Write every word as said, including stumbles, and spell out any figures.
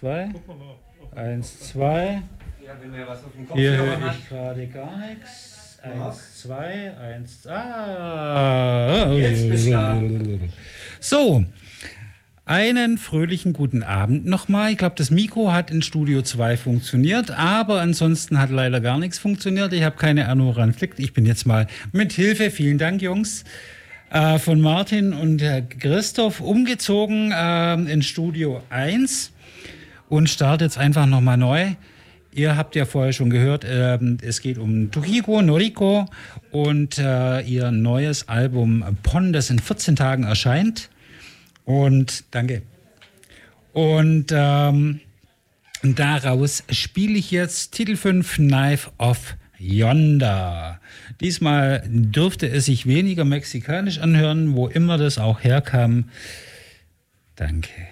zwei. Eins, zwei. Ja, wenn wir was auf dem Hier Kopfhörer höre hat. ich gerade gar nichts. Eins, zwei, eins. Ah. Jetzt bist du da. So. Einen fröhlichen guten Abend nochmal. Ich glaube, das Mikro hat in Studio zwei funktioniert, aber ansonsten hat leider gar nichts funktioniert. Ich habe keine Ahnung, woran es liegt. Ich bin jetzt mal mit Hilfe, vielen Dank, Jungs, äh, von Martin und äh, Christoph umgezogen äh, in Studio eins und starte jetzt einfach nochmal neu. Ihr habt ja vorher schon gehört, äh, es geht um Tokigo Noriko und äh, ihr neues Album Pon, das in vierzehn Tagen erscheint. Und danke. Und ähm, daraus spiele ich jetzt Titel fünf, Knife of Yonder. Diesmal dürfte es sich weniger mexikanisch anhören, wo immer das auch herkam. Danke.